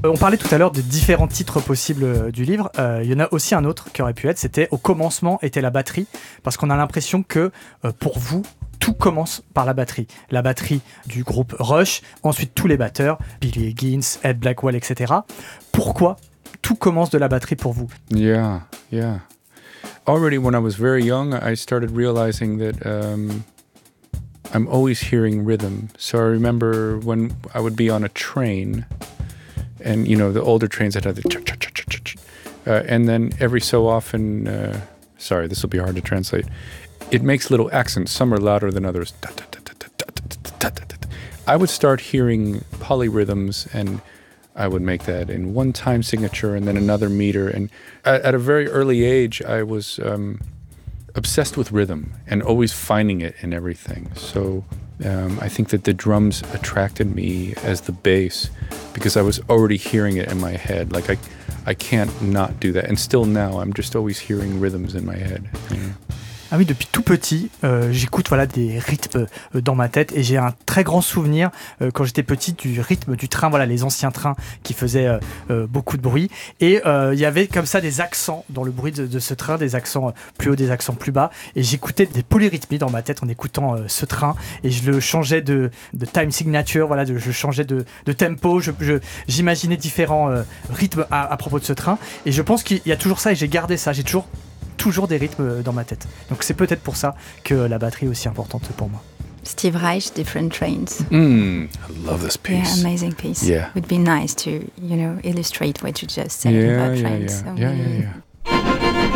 On parlait tout à l'heure de différents titres possibles du livre. Il y en a aussi un autre qui aurait pu être, c'était « Au commencement était la batterie », parce qu'on a l'impression que pour vous, tout commence par la batterie. La batterie du groupe Rush, ensuite tous les batteurs, Billy Higgins, Ed Blackwell, etc. Pourquoi tout commence de la batterie pour vous? Yeah. Already when I was very young, I started realizing that I'm always hearing rhythm. So I remember when I would be on a train, and the older trains that had the ch-ch-ch-ch-ch, and then every so often, sorry, this will be hard to translate, it makes little accents. Some are louder than others. I would start hearing polyrhythms, and I would make that in one time signature and then another meter. And at a very early age, I was obsessed with rhythm and always finding it in everything. So I think that the drums attracted me as the bass because I was already hearing it in my head. Like I can't not do that. And still now, I'm just always hearing rhythms in my head. Ah oui, depuis tout petit, j'écoute des rythmes dans ma tête et j'ai un très grand souvenir quand j'étais petit du rythme du train, les anciens trains qui faisaient beaucoup de bruit. Et il y avait comme ça des accents dans le bruit de ce train, des accents plus hauts, des accents plus bas. Et j'écoutais des polyrythmies dans ma tête en écoutant ce train et je le changeais de time signature, je changeais de tempo, j'imaginais différents rythmes à propos de ce train. Et je pense qu'il y a toujours ça et j'ai gardé ça, j'ai toujours des rythmes dans ma tête. Donc c'est peut-être pour ça que la batterie est aussi importante pour moi. Steve Reich, Different Trains. I love this piece. Yeah, amazing piece. Yeah. It would be nice to, illustrate what you just said about trains. Yeah.